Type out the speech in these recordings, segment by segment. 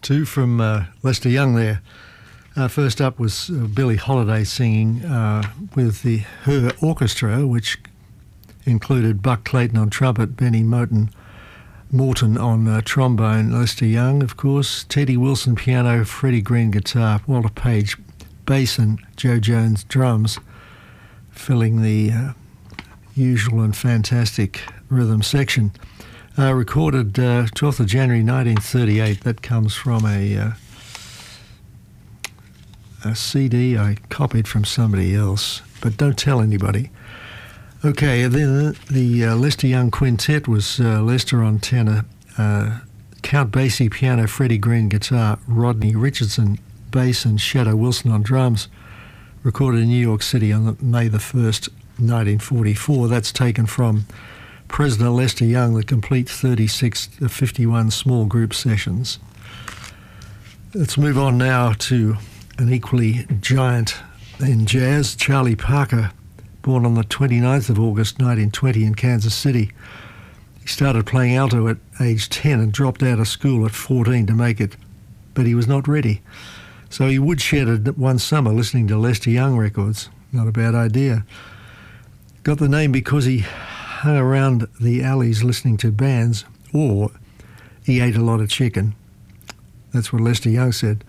Two from Lester Young there. First up was Billie Holiday singing with her orchestra, which included Buck Clayton on trumpet, Benny Morton on trombone, Lester Young, of course, Teddy Wilson piano, Freddie Green guitar, Walter Page bass, and Joe Jones drums, filling the usual and fantastic rhythm section. Recorded 12th of January 1938. That comes from a CD I copied from somebody else, but don't tell anybody. Okay, then the Lester Young Quintet was Lester on tenor, Count Basie piano, Freddie Green guitar, Rodney Richardson bass, and Shadow Wilson on drums. Recorded in New York City on May the 1st, 1944. That's taken from President Lester Young, the complete 36 of 51 small group sessions. Let's move on now to an equally giant in jazz, Charlie Parker, born on the 29th of August 1920 in Kansas City. He started playing alto at age 10 and dropped out of school at 14 to make it, but he was not ready. So he woodshedded one summer listening to Lester Young records. Not a bad idea. Got the name because he hung around the alleys listening to bands, or he ate a lot of chicken. That's what Lester Young said.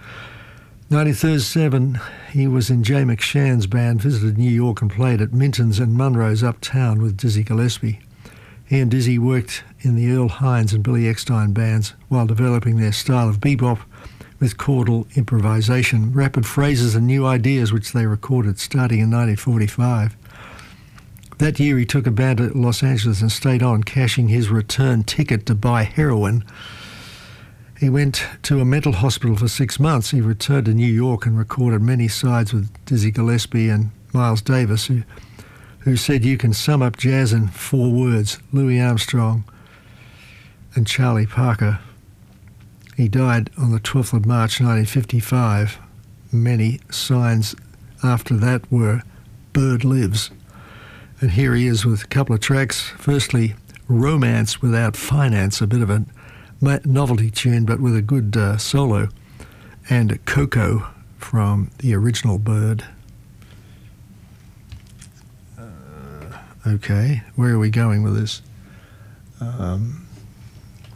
1937, he was in Jay McShann's band, visited New York and played at Minton's and Munro's Uptown with Dizzy Gillespie. He and Dizzy worked in the Earl Hines and Billy Eckstine bands while developing their style of bebop with chordal improvisation, rapid phrases and new ideas which they recorded starting in 1945. That year he took a band to Los Angeles and stayed on, cashing his return ticket to buy heroin. He went to a mental hospital for 6 months. He returned to New York and recorded many sides with Dizzy Gillespie and Miles Davis, who said you can sum up jazz in 4 words: Louis Armstrong and Charlie Parker. He died on the 12th of March 1955. Many signs after that were Bird Lives. And here he is with a couple of tracks. Firstly, Romance Without Finance, a bit of a novelty tune but with a good solo, and Coco from the original Bird. Okay, where are we going with this?